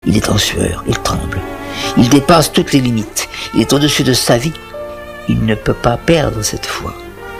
Il est en sueur, il tremble. Il dépasse toutes les limites. Il est au-dessus de sa vie. Il ne peut pas perdre cette fois.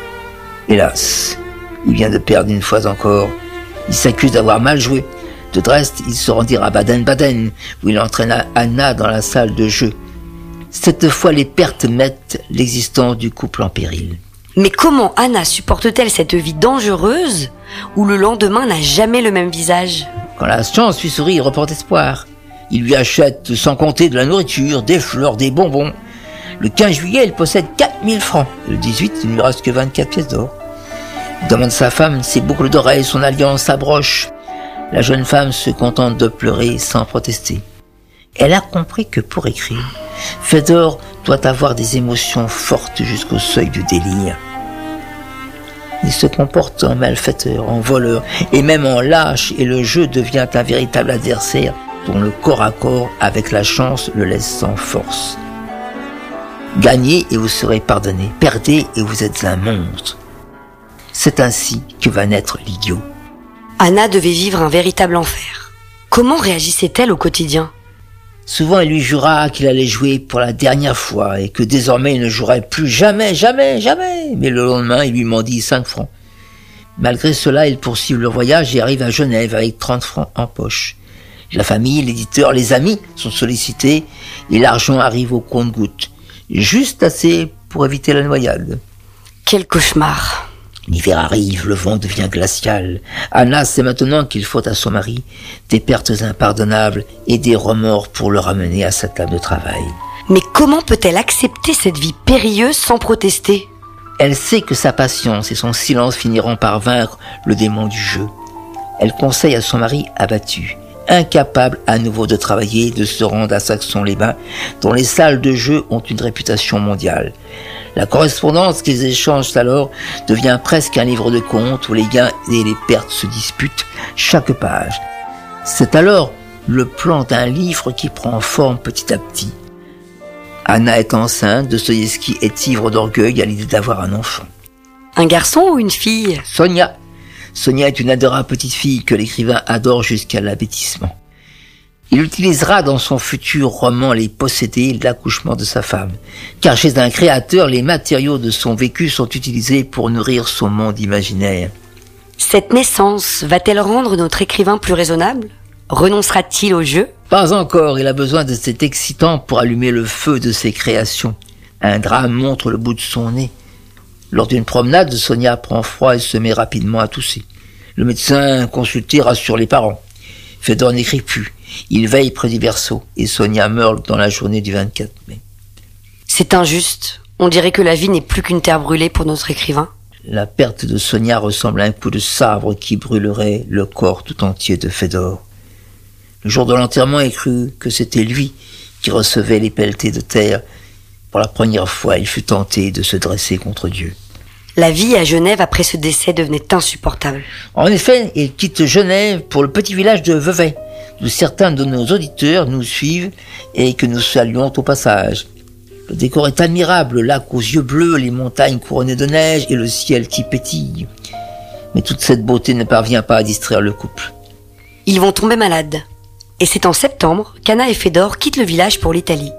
Hélas, il vient de perdre une fois encore. Il s'accuse d'avoir mal joué. De Dresde, il se rendira à Baden-Baden, où il entraîna Anna dans la salle de jeu. Cette fois, les pertes mettent l'existence du couple en péril. Mais comment Anna supporte-t-elle cette vie dangereuse où le lendemain n'a jamais le même visage ? Quand la chance lui sourit, il reporte espoir. Il lui achète sans compter de la nourriture, des fleurs, des bonbons. Le 15 juillet, il possède 4000 francs. Le 18, il ne lui reste que 24 pièces d'or. Il demande sa femme ses boucles d'oreilles, son alliance, sa broche. La jeune femme se contente de pleurer sans protester. Elle a compris que pour écrire, Fédor doit avoir des émotions fortes jusqu'au seuil du délire. Il se comporte en malfaiteur, en voleur et même en lâche, et le jeu devient un véritable adversaire dont le corps à corps avec la chance le laisse sans force. Gagnez et vous serez pardonné, perdez et vous êtes un monstre. C'est ainsi que va naître l'idiot. Anna devait vivre un véritable enfer. Comment réagissait-elle au quotidien ? Souvent, il lui jura qu'il allait jouer pour la dernière fois et que désormais il ne jouerait plus jamais, jamais, jamais. Mais le lendemain, il lui mendie 5 francs. Malgré cela, ils poursuivent leur voyage et arrivent à Genève avec 30 francs en poche. La famille, l'éditeur, les amis sont sollicités et l'argent arrive au compte-gouttes. Juste assez pour éviter la noyade. Quel cauchemar! L'hiver arrive, le vent devient glacial. Anna sait maintenant qu'il faut à son mari des pertes impardonnables et des remords pour le ramener à sa table de travail. Mais comment peut-elle accepter cette vie périlleuse sans protester ? Elle sait que sa patience et son silence finiront par vaincre le démon du jeu. Elle conseille à son mari abattu, incapable à nouveau de travailler, de se rendre à Saxon-les-Bains, dont les salles de jeu ont une réputation mondiale. La correspondance qu'ils échangent alors devient presque un livre de comptes où les gains et les pertes se disputent chaque page. C'est alors le plan d'un livre qui prend forme petit à petit. Anna est enceinte, Dostoïevski est ivre d'orgueil à l'idée d'avoir un enfant. Un garçon ou une fille ? Sonia. Sonia est une adorable petite fille que l'écrivain adore jusqu'à l'abêtissement. Il utilisera dans son futur roman Les Possédés l'accouchement de sa femme. Car chez un créateur, les matériaux de son vécu sont utilisés pour nourrir son monde imaginaire. Cette naissance va-t-elle rendre notre écrivain plus raisonnable ? Renoncera-t-il au jeu ? Pas encore, il a besoin de cet excitant pour allumer le feu de ses créations. Un drame montre le bout de son nez. Lors d'une promenade, Sonia prend froid et se met rapidement à tousser. Le médecin consulté rassure les parents. Fédor n'écrit plus. Il veille près du berceau et Sonia meurt dans la journée du 24 mai. C'est injuste. On dirait que la vie n'est plus qu'une terre brûlée pour notre écrivain. La perte de Sonia ressemble à un coup de sabre qui brûlerait le corps tout entier de Fédor. Le jour de l'enterrement, il crut que c'était lui qui recevait les pelletées de terre. Pour la première fois, il fut tenté de se dresser contre Dieu. La vie à Genève après ce décès devenait insupportable. En effet, il quitte Genève pour le petit village de Vevey, d'où certains de nos auditeurs nous suivent et que nous saluons au passage. Le décor est admirable, le lac aux yeux bleus, les montagnes couronnées de neige et le ciel qui pétille. Mais toute cette beauté ne parvient pas à distraire le couple. Ils vont tomber malades. Et c'est en septembre qu'Anna et Fédor quittent le village pour l'Italie.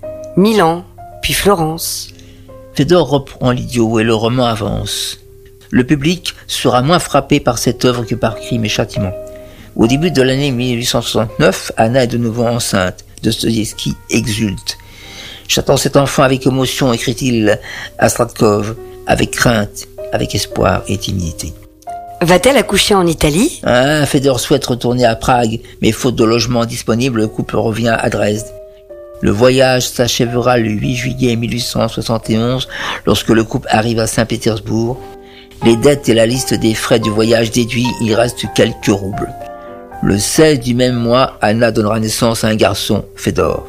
Milan, puis Florence. Fédor reprend l'idiot et le roman avance. Le public sera moins frappé par cette œuvre que par Crime et Châtiment. Au début de l'année 1869, Anna est de nouveau enceinte. Dostoïevski exulte. « J'attends cet enfant avec émotion », écrit-il à Stratcov, avec crainte, avec espoir et timidité. Va-t-elle accoucher en Italie ? Fédor souhaite retourner à Prague, mais faute de logement disponible, le couple revient à Dresde. Le voyage s'achèvera le 8 juillet 1871 lorsque le couple arrive à Saint-Pétersbourg. Les dettes et la liste des frais du voyage déduits, il reste quelques roubles. Le 16 du même mois, Anna donnera naissance à un garçon, Fédor.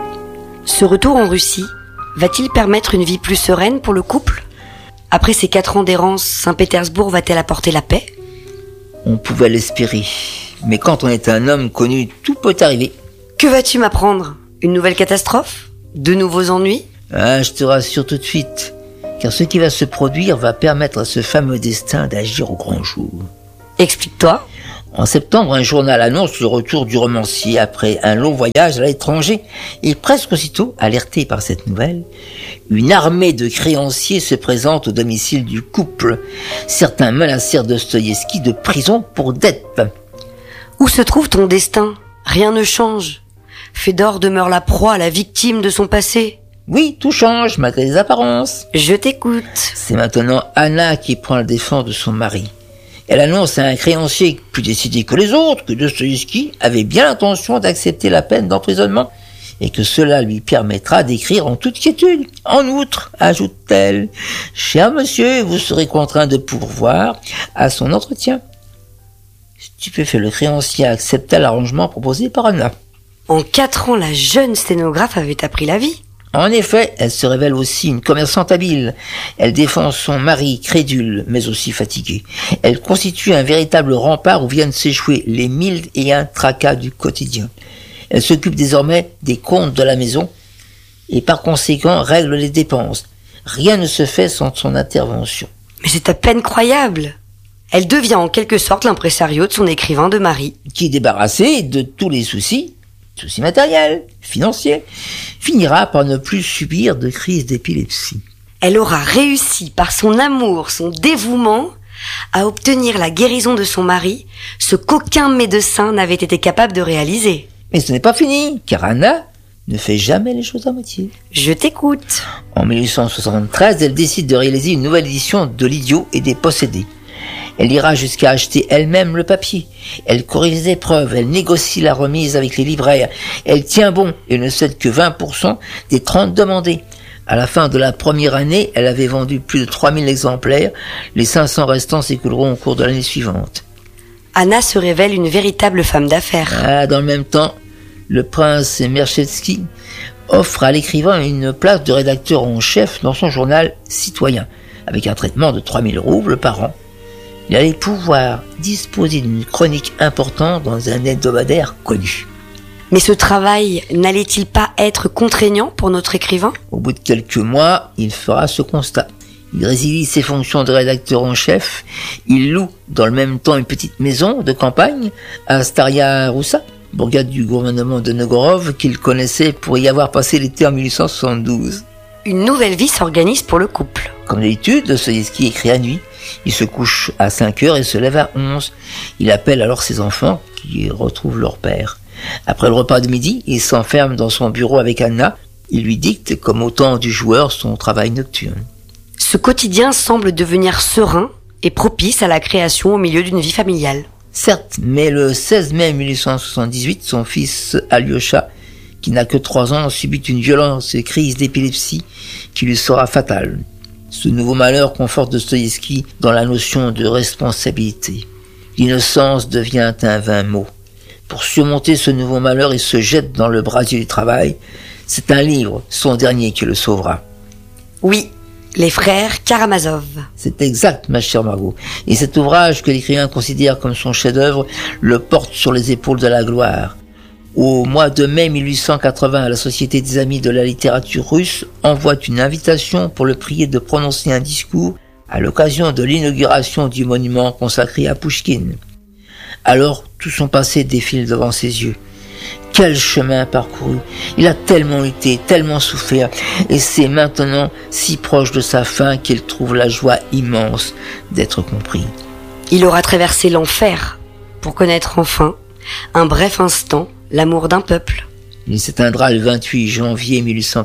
Ce retour en Russie va-t-il permettre une vie plus sereine pour le couple ? Après ces 4 ans d'errance, Saint-Pétersbourg va-t-elle apporter la paix ? On pouvait l'espérer, mais quand on est un homme connu, tout peut arriver. Que vas-tu m'apprendre ? Une nouvelle catastrophe ? De nouveaux ennuis ? Je te rassure tout de suite, car ce qui va se produire va permettre à ce fameux destin d'agir au grand jour. Explique-toi. En septembre, un journal annonce le retour du romancier après un long voyage à l'étranger. Et presque aussitôt, alerté par cette nouvelle, une armée de créanciers se présente au domicile du couple. Certains menacèrent Dostoïevski de prison pour dette. Où se trouve ton destin ? Rien ne change. Fédor demeure la proie, la victime de son passé. Oui, tout change, malgré les apparences. Je t'écoute. C'est maintenant Anna qui prend la défense de son mari. Elle annonce à un créancier plus décidé que les autres que Dostoïevski avait bien l'intention d'accepter la peine d'emprisonnement et que cela lui permettra d'écrire en toute quiétude. En outre, ajoute-t-elle, « Cher monsieur, vous serez contraint de pourvoir à son entretien. » Stupéfait, le créancier accepta l'arrangement proposé par Anna. En 4 ans, la jeune sténographe avait appris la vie. En effet, elle se révèle aussi une commerçante habile. Elle défend son mari crédule, mais aussi fatigué. Elle constitue un véritable rempart où viennent s'échouer les 1001 tracas du quotidien. Elle s'occupe désormais des comptes de la maison et par conséquent règle les dépenses. Rien ne se fait sans son intervention. Mais c'est à peine croyable. Elle devient en quelque sorte l'impresario de son écrivain de mari. Qui, débarrassé de tous les soucis matériels, financiers, finira par ne plus subir de crise d'épilepsie. Elle aura réussi par son amour, son dévouement, à obtenir la guérison de son mari, ce qu'aucun médecin n'avait été capable de réaliser. Mais ce n'est pas fini, car Anna ne fait jamais les choses à moitié. Je t'écoute. En 1873, elle décide de réaliser une nouvelle édition de l'Idiot et des Possédés. Elle ira jusqu'à acheter elle-même le papier. Elle corrige les épreuves, elle négocie la remise avec les libraires. Elle tient bon et ne cède que 20% des 30 demandés. À la fin de la première année, elle avait vendu plus de 3000 exemplaires. Les 500 restants s'écouleront au cours de l'année suivante. Anna se révèle une véritable femme d'affaires. Dans le même temps, le prince Merchevski offre à l'écrivain une place de rédacteur en chef dans son journal Citoyen, avec un traitement de 3000 roubles par an. Il allait pouvoir disposer d'une chronique importante dans un hebdomadaire connu. Mais ce travail n'allait-il pas être contraignant pour notre écrivain ? Au bout de quelques mois, il fera ce constat. Il résilie ses fonctions de rédacteur en chef. Il loue dans le même temps une petite maison de campagne à Staria Russa, bourgade du gouvernement de Novgorod qu'il connaissait pour y avoir passé l'été en 1872. Une nouvelle vie s'organise pour le couple. Comme d'habitude, Dostoïevski écrit à nuit. Il se couche à 5 heures et se lève à 11. Il appelle alors ses enfants qui retrouvent leur père. Après le repas de midi, il s'enferme dans son bureau avec Anna. Il lui dicte, comme au temps du joueur, son travail nocturne. Ce quotidien semble devenir serein et propice à la création au milieu d'une vie familiale. Certes, mais le 16 mai 1878, son fils Alyosha, qui n'a que 3 ans, subit une violente crise d'épilepsie qui lui sera fatale. Ce nouveau malheur conforte Dostoïevski dans la notion de responsabilité. L'innocence devient un vain mot. Pour surmonter ce nouveau malheur, il se jette dans le brasier du travail. C'est un livre, son dernier, qui le sauvera. Oui, les frères Karamazov. C'est exact, ma chère Margot. Et cet ouvrage que l'écrivain considère comme son chef-d'œuvre le porte sur les épaules de la gloire. Au mois de mai 1880, la Société des Amis de la littérature russe envoie une invitation pour le prier de prononcer un discours à l'occasion de l'inauguration du monument consacré à Pouchkine. Alors, tout son passé défile devant ses yeux. Quel chemin parcouru! Il a tellement lutté, tellement souffert, et c'est maintenant si proche de sa fin qu'il trouve la joie immense d'être compris. Il aura traversé l'enfer pour connaître enfin, un bref instant, l'amour d'un peuple. Il s'éteindra le 28 janvier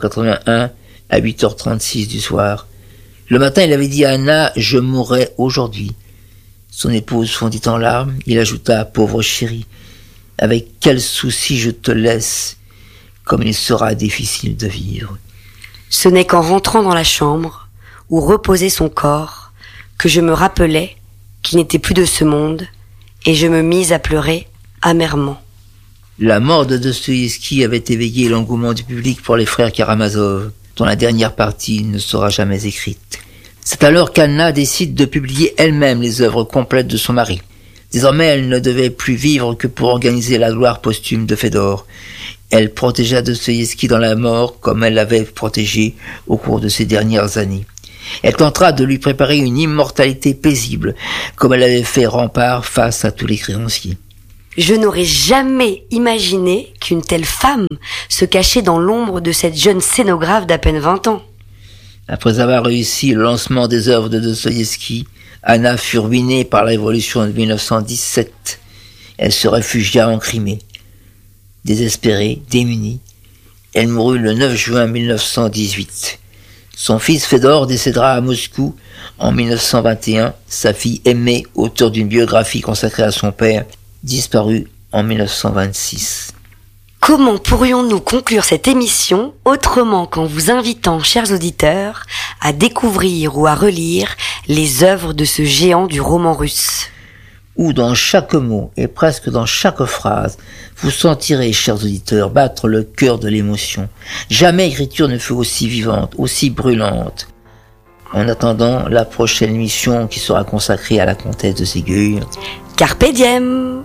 1881 à 8h36 du soir. Le matin, il avait dit à Anna « Je mourrai aujourd'hui ». Son épouse fondit en larmes. Il ajouta « Pauvre chérie, avec quel souci je te laisse, comme il sera difficile de vivre. » Ce n'est qu'en rentrant dans la chambre, où reposait son corps, que je me rappelai qu'il n'était plus de ce monde, et je me mis à pleurer amèrement. La mort de Dostoïevski avait éveillé l'engouement du public pour les frères Karamazov, dont la dernière partie ne sera jamais écrite. C'est alors qu'Anna décide de publier elle-même les œuvres complètes de son mari. Désormais, elle ne devait plus vivre que pour organiser la gloire posthume de Fédor. Elle protégea Dostoïevski dans la mort comme elle l'avait protégé au cours de ses dernières années. Elle tentera de lui préparer une immortalité paisible, comme elle avait fait rempart face à tous les créanciers. Je n'aurais jamais imaginé qu'une telle femme se cachait dans l'ombre de cette jeune scénographe d'à peine 20 ans. Après avoir réussi le lancement des œuvres de Dostoïevski, Anna fut ruinée par la révolution de 1917. Elle se réfugia en Crimée. Désespérée, démunie, elle mourut le 9 juin 1918. Son fils Fédor décédera à Moscou en 1921. Sa fille Aimée, auteure d'une biographie consacrée à son père, disparut en 1926. Comment pourrions-nous conclure cette émission autrement qu'en vous invitant, chers auditeurs, à découvrir ou à relire les œuvres de ce géant du roman russe ? Où dans chaque mot et presque dans chaque phrase, vous sentirez, chers auditeurs, battre le cœur de l'émotion. Jamais l'écriture ne fut aussi vivante, aussi brûlante. En attendant la prochaine émission qui sera consacrée à la comtesse de Ségur. Carpe diem.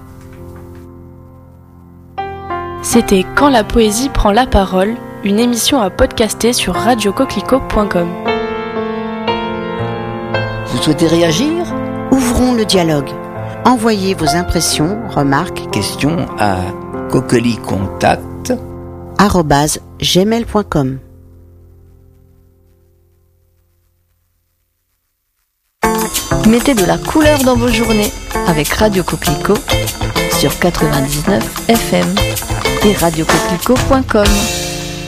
C'était Quand la poésie prend la parole, une émission à podcaster sur radiocoquelicot.com. Vous souhaitez réagir ? Ouvrons le dialogue. Envoyez vos impressions, remarques, questions à coquelicontact@gmail.com. Mettez de la couleur dans vos journées avec Radio Coquelicot sur 99 FM et radiocoquelicot.com.